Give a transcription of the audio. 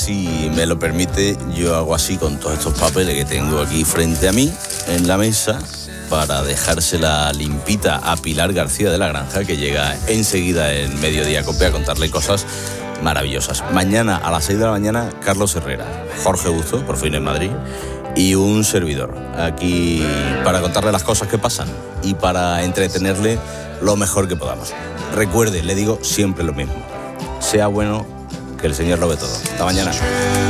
Si me lo permite, yo hago así con todos estos papeles que tengo aquí frente a mí en la mesa para dejársela limpita a Pilar García de la Granja, que llega enseguida en Mediodía Cope a contarle cosas maravillosas. Mañana a las 6 de la mañana, Carlos Herrera, Jorge Busto, por fin en Madrid, y un servidor aquí para contarle las cosas que pasan y para entretenerle lo mejor que podamos. Recuerde, le digo siempre lo mismo: sea bueno, que el Señor lo ve todo. Hasta mañana.